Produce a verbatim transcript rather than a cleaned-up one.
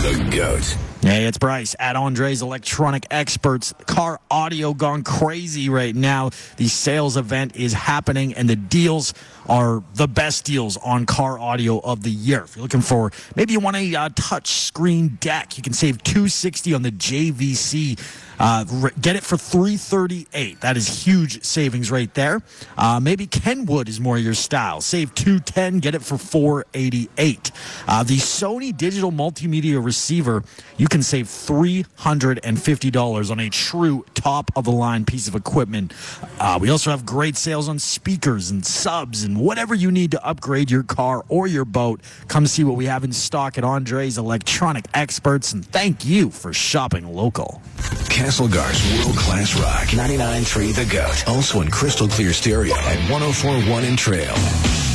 The GOAT. Hey, it's Bryce at Andre's Electronic Experts. Car audio gone crazy right now. The sales event is happening, and the deals are the best deals on car audio of the year. If you're looking for, maybe you want a uh, touch screen deck, you can save two hundred sixty dollars on the J V C. Uh, get it for three hundred thirty-eight dollars. That is huge savings right there. Uh, maybe Kenwood is more your style. Save two hundred ten dollars, get it for four hundred eighty-eight dollars. Uh, the Sony digital multimedia receiver, you can save three hundred fifty dollars on a true top-of-the-line piece of equipment. Uh, we also have great sales on speakers and subs and whatever you need to upgrade your car or your boat. Come see what we have in stock at Andre's Electronic Experts, and thank you for shopping local. Castlegar's world-class rock. ninety-nine point three The GOAT. Also in crystal clear stereo at one oh four point one in Trail.